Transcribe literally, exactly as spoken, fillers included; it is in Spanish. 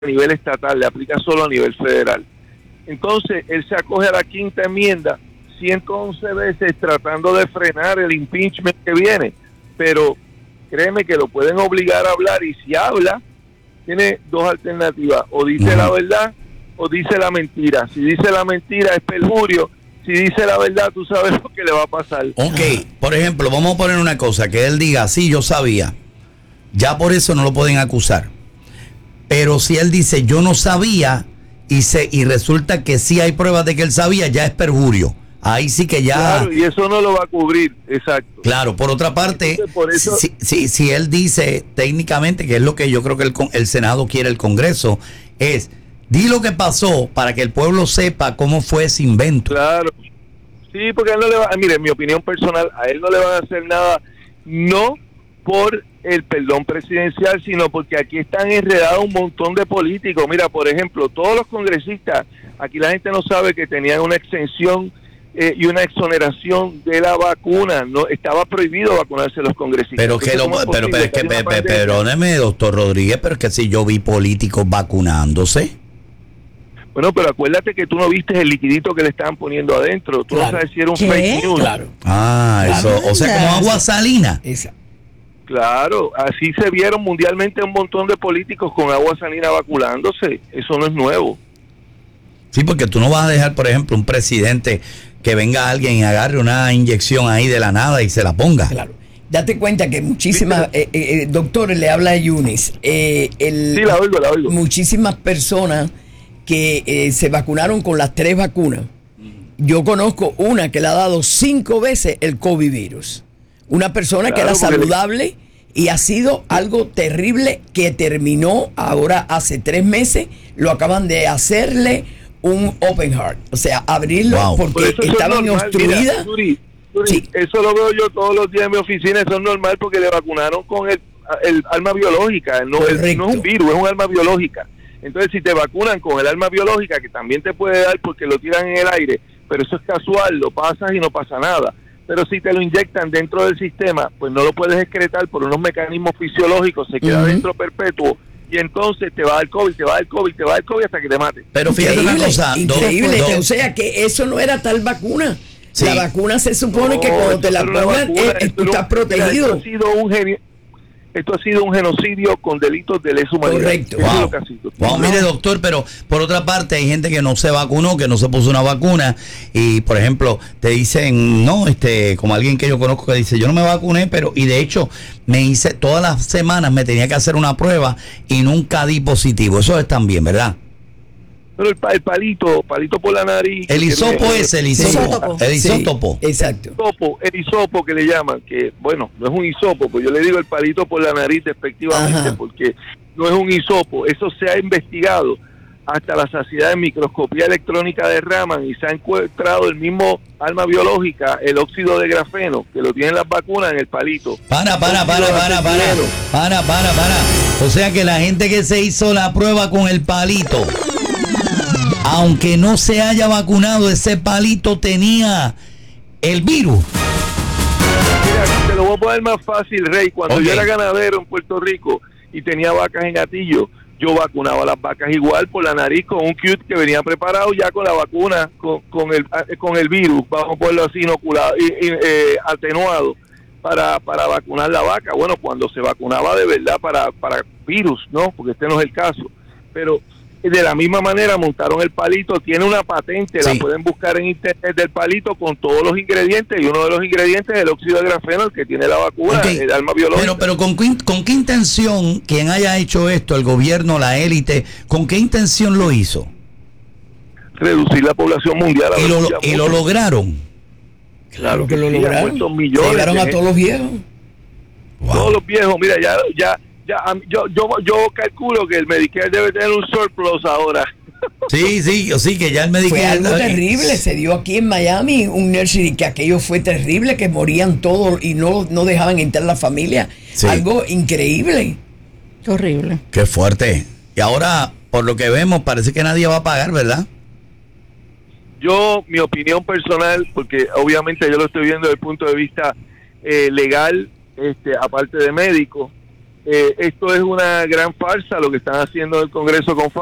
a nivel estatal, le aplica solo a nivel federal. Entonces, él se acoge a la quinta enmienda ciento once veces tratando de frenar el impeachment que viene, pero créeme que lo pueden obligar a hablar, y si habla, tiene dos alternativas: o dice uh-huh. la verdad o dice la mentira. Si dice la mentira es perjurio, si dice la verdad tú sabes lo que le va a pasar. Ok, por ejemplo, vamos a poner una cosa, que él diga, sí, yo sabía, ya por eso no lo pueden acusar. Pero si él dice, yo no sabía, y, se, y resulta que sí hay pruebas de que él sabía, ya es perjurio. Ahí sí que ya... Claro, y eso no lo va a cubrir, exacto. Claro, por otra parte, Entonces, por eso... si, si, si él dice técnicamente, que es lo que yo creo que el, el Senado quiere, el Congreso, es, di lo que pasó para que el pueblo sepa cómo fue ese invento. Claro, sí, porque a él no le va... Mire, en mi opinión personal, a él no le van a hacer nada, no por el perdón presidencial, sino porque aquí están enredados un montón de políticos. Mira, por ejemplo, todos los congresistas, aquí la gente no sabe que tenían una exención Eh, y una exoneración de la vacuna. No estaba prohibido vacunarse los congresistas. Pero que lo, pero, pero es que pe, pe, perdóneme, doctor Rodríguez, pero es que si yo vi políticos vacunándose. Bueno, pero acuérdate que tú no viste el liquidito que le estaban poniendo adentro. Tú claro. no sabes si era un ¿Qué? fake news. Claro. Ah, claro. eso, o sea, como agua salina. Esa. Claro, así se vieron mundialmente un montón de políticos con agua salina vacunándose. Eso no es nuevo. Sí, porque tú no vas a dejar, por ejemplo, un presidente que venga alguien y agarre una inyección ahí de la nada y se la ponga. Claro. Date cuenta que muchísimas, eh, eh, doctor, le habla a Yunis, eh, el, sí, la oigo, la oigo. muchísimas personas que eh, se vacunaron con las tres vacunas. Yo conozco una que le ha dado cinco veces el COVID virus. Una persona claro, que era saludable y ha sido algo terrible que terminó ahora hace tres meses, lo acaban de hacerle un open heart, o sea, abrirlo wow. porque Por estaban obstruidas. Sí. Eso lo veo yo todos los días en mi oficina, eso es normal porque le vacunaron con el, el arma biológica, no, el, no es un virus, es un arma biológica. Entonces, si te vacunan con el arma biológica, que también te puede dar porque lo tiran en el aire, pero eso es casual, lo pasas y no pasa nada. Pero si te lo inyectan dentro del sistema, pues no lo puedes excretar por unos mecanismos fisiológicos, se queda uh-huh. dentro perpetuo. Y entonces te va a dar COVID, te va a dar COVID, te va a dar COVID hasta que te mate. Pero fíjate una cosa. Increíble, do, do, o sea que eso no era tal vacuna. Sí. La vacuna se supone no, que cuando te la pongan, eh, tú estás protegido. Esto ha sido un genio. Esto ha sido un genocidio con delitos de lesa humanidad. Correcto. Wow. Es lo que ha sido. Wow, mire, doctor, pero por otra parte hay gente que no se vacunó, que no se puso una vacuna y, por ejemplo, te dicen, no, este, como alguien que yo conozco que dice, yo no me vacuné, pero, y de hecho, me hice, todas las semanas me tenía que hacer una prueba y nunca di positivo. Eso es también, ¿verdad? Pero el, el palito, palito por la nariz. El hisopo es el hisopo. El isótopo. Sí, exacto. El hisopo, el hisopo que le llaman, que bueno, no es un hisopo, pues yo le digo el palito por la nariz despectivamente, Ajá. porque no es un hisopo. Eso se ha investigado hasta la saciedad en microscopía electrónica de Raman y se ha encontrado el mismo arma biológica, el óxido de grafeno, que lo tienen las vacunas en el palito. Para, para, para, para, para, para, para, para. O sea que la gente que se hizo la prueba con el palito, aunque no se haya vacunado, ese palito tenía el virus. Mira, te lo voy a poner más fácil, Rey. Cuando okay. yo era ganadero en Puerto Rico y tenía vacas en Atillo, yo vacunaba a las vacas igual por la nariz con un kit que venía preparado ya con la vacuna, con, con el con el virus, vamos a ponerlo así, inoculado, y, y, eh, atenuado para, para vacunar la vaca. Bueno, cuando se vacunaba de verdad para, para virus, ¿no? Porque este no es el caso. Pero de la misma manera montaron el palito, tiene una patente, sí. la pueden buscar en internet del palito con todos los ingredientes, y uno de los ingredientes es el óxido de grafeno, el que tiene la vacuna, okay. el arma biológica. Pero, pero ¿con, ¿con qué intención quien haya hecho esto, el gobierno, la élite, con qué intención lo hizo? Reducir la población mundial. ¿Y, lo, y lo lograron? Claro que, que lo sí, lograron. Llegaron a todos los viejos. Wow. Todos los viejos, mira, ya... ya Ya, yo, yo yo calculo que el Medicare debe tener un surplus ahora. Sí, sí, sí, que ya el Medicare... Fue algo terrible, se dio aquí en Miami un nursery, que aquello fue terrible, que morían todos y no, no dejaban entrar la familia. Sí. Algo increíble. Horrible. Qué fuerte. Y ahora, por lo que vemos, parece que nadie va a pagar, ¿verdad? Yo, mi opinión personal, porque obviamente yo lo estoy viendo desde el punto de vista eh, legal, este, aparte de médico, eh, esto es una gran farsa lo que están haciendo en el Congreso con